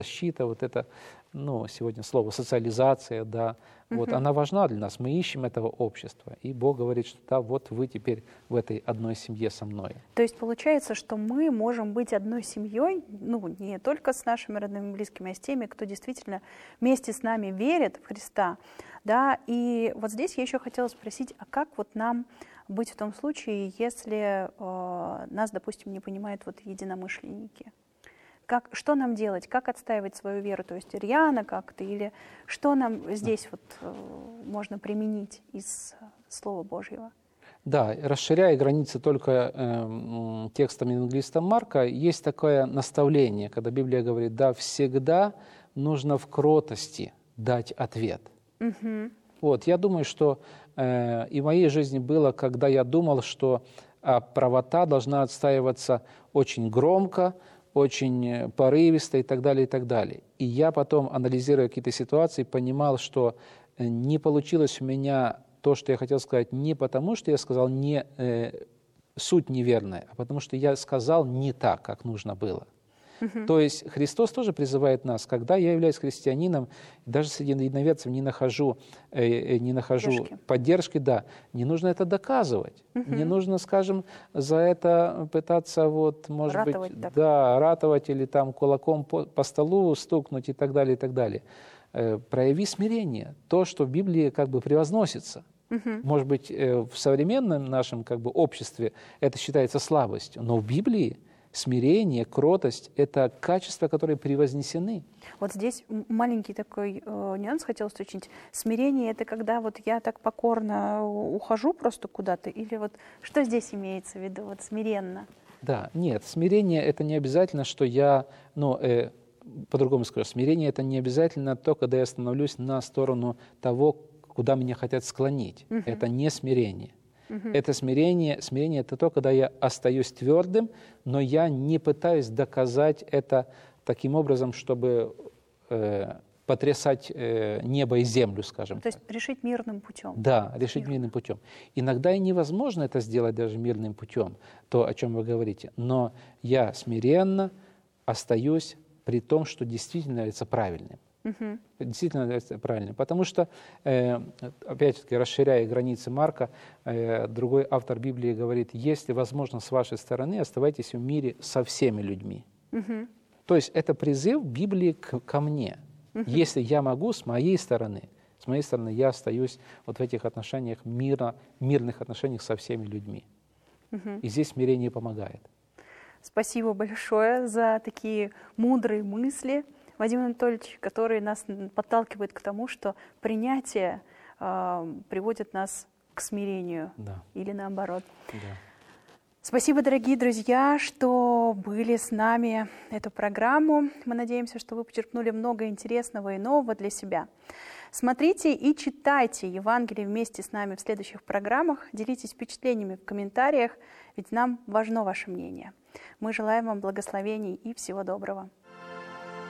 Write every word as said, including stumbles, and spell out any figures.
защита, вот это, ну, сегодня слово социализация, да, вот, Мгм. она важна для нас. Мы ищем этого общества. И Бог говорит, что да, вот вы теперь в этой одной семье со мной. То есть получается, что мы можем быть одной семьей, ну, не только с нашими родными и близкими, а с теми, кто действительно вместе с нами верит в Христа, да, и вот здесь я еще хотела спросить, а как вот нам быть в том случае, если э, нас, допустим, не понимают вот единомышленники? Как, что нам делать? Как отстаивать свою веру? То есть рьяно как-то? Или что нам здесь вот э, можно применить из Слова Божьего? Да, расширяя границы только э, м, текстом евангелиста Марка, есть такое наставление, когда Библия говорит, да, всегда нужно в кротости дать ответ. Угу. Вот, я думаю, что э, и в моей жизни было, когда я думал, что э, правота должна отстаиваться очень громко, очень порывисто и так далее, и так далее. И я потом, анализируя какие-то ситуации, понимал, что э, не получилось у меня то, что я хотел сказать, не потому, что я сказал не, э, суть неверная, а потому что я сказал не так, как нужно было. Угу. То есть Христос тоже призывает нас, когда я являюсь христианином, даже среди единоверцев не нахожу, э, не нахожу Поддержки. поддержки, да, не нужно это доказывать, Мгм. не нужно, скажем, за это пытаться, вот, может Ратовать быть, так. да, ратовать или там кулаком по, по столу стукнуть и так далее, и так далее. Э, прояви смирение, то, что в Библии как бы превозносится. Мгм. Может быть, э, в современном нашем как бы обществе это считается слабостью, но в Библии смирение, кротость – это качества, которые превознесены. Вот здесь м- маленький такой э, нюанс хотел уточнить. Смирение — это когда вот я так покорно у- ухожу просто куда-то, или вот что здесь имеется в виду, вот смиренно? Да, нет, смирение – это не обязательно, что я, ну, э, по-другому скажу, смирение – это не обязательно то, когда я становлюсь на сторону того, куда меня хотят склонить. Мгм. Это не смирение. Мгм. Это смирение, смирение – это то, когда я остаюсь твердым, но я не пытаюсь доказать это таким образом, чтобы э, потрясать э, небо и землю, скажем То есть так. решить мирным путем. Да, решить Мирно. мирным путем. Иногда и невозможно это сделать даже мирным путем, то, о чем вы говорите. Но я смиренно остаюсь при том, что действительно является правильным. Мгм. Действительно является правильным. Потому что, э, опять-таки, расширяя границы Марка, э, другой автор Библии говорит, если возможно с вашей стороны, оставайтесь в мире со всеми людьми. Мгм. То есть это призыв Библии к, ко мне. Если я могу, с моей стороны, с моей стороны я остаюсь вот в этих отношениях, мира, мирных отношениях со всеми людьми. Мгм. И здесь смирение помогает. Спасибо большое за такие мудрые мысли, Вадим Анатольевич, которые нас н- подталкивают к тому, что принятие э, приводит нас к смирению Да, или наоборот. да. Спасибо, дорогие друзья, что были с нами эту программу. Мы надеемся, что вы почерпнули много интересного и нового для себя. Смотрите и читайте Евангелие вместе с нами в следующих программах. Делитесь впечатлениями в комментариях, ведь нам важно ваше мнение. Мы желаем вам благословений и всего доброго.